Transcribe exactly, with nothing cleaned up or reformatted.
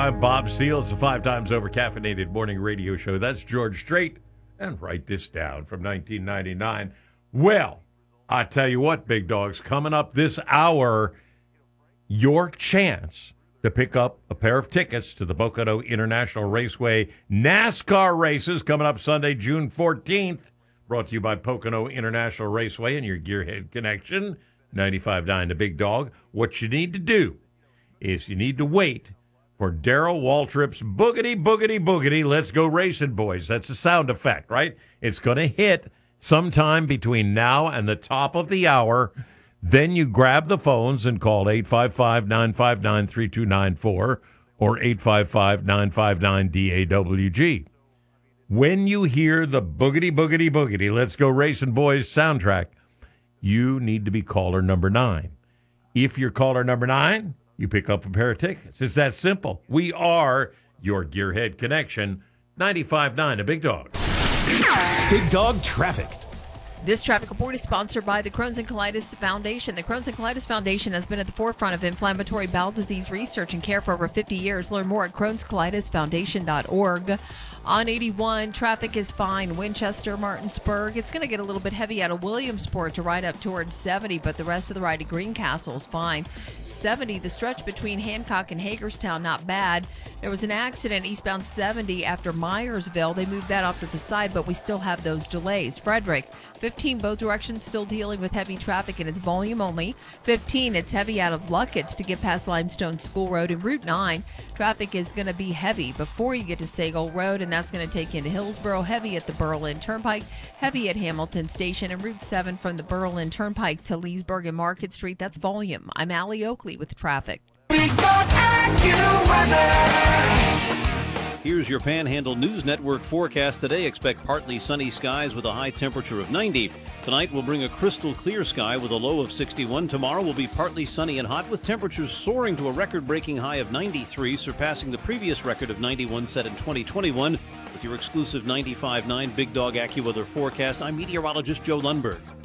I'm Bob Steele. It's a five times over caffeinated morning radio show. That's George Strait. And write this down from nineteen ninety-nine. Well, I tell you what, big dogs, coming up this hour, your chance to pick up a pair of tickets to the Pocono International Raceway NASCAR races coming up Sunday, June fourteenth. Brought to you by Pocono International Raceway and your Gearhead Connection, ninety-five point nine The Big Dog. What you need to do is you need to wait for Darrell Waltrip's Boogity, Boogity, Boogity, Let's Go Racing Boys. That's a sound effect, right? It's going to hit sometime between now and the top of the hour. Then you grab the phones and call eight five five, nine five nine, three two nine four or eight five five, nine five nine, D A W G. When you hear the Boogity, Boogity, Boogity, Let's Go Racing Boys soundtrack, you need to be caller number nine. If you're caller number nine, you pick up a pair of tickets. It's that simple. We are your Gearhead Connection, ninety-five point nine The Big Dog. Big Dog Traffic. This traffic report is sponsored by the Crohn's and Colitis Foundation. The Crohn's and Colitis Foundation has been at the forefront of inflammatory bowel disease research and care for over fifty years. Learn more at crohns colitis foundation dot org. On eighty-one, traffic is fine. Winchester, Martinsburg. It's going to get a little bit heavy out of Williamsport to ride up towards seventy, but the rest of the ride to Greencastle is fine. seventy, the stretch between Hancock and Hagerstown, not bad. There was an accident eastbound seventy after Myersville. They moved that off to the side, but we still have those delays. Frederick, fifteen, both directions still dealing with heavy traffic, and it's volume only. fifteen, it's heavy out of Luckett's to get past Limestone School Road. And Route nine, traffic is going to be heavy before you get to Sagal Road, and that's going to take you into Hillsboro. Heavy at the Berlin Turnpike, heavy at Hamilton Station, and Route seven from the Berlin Turnpike to Leesburg and Market Street. That's volume. I'm Allie Oakley with traffic. Here's your Panhandle News Network forecast today. Expect partly sunny skies with a high temperature of ninety. Tonight will bring a crystal clear sky with a low of sixty-one. Tomorrow will be partly sunny and hot with temperatures soaring to a record-breaking high of ninety-three, surpassing the previous record of ninety-one set in twenty twenty-one. With your exclusive ninety-five point nine Big Dog AccuWeather forecast, I'm meteorologist Joe Lundberg.